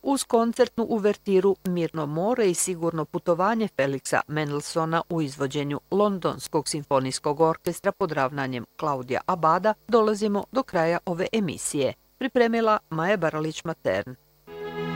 Uz koncertnu uvertiru Mirno more i sigurno putovanje Feliksa Mendelssohna u izvođenju Londonskog simfonijskog orkestra pod ravnanjem Klaudija Abada dolazimo do kraja ove emisije. Pripremila Maja Baralić-Matern.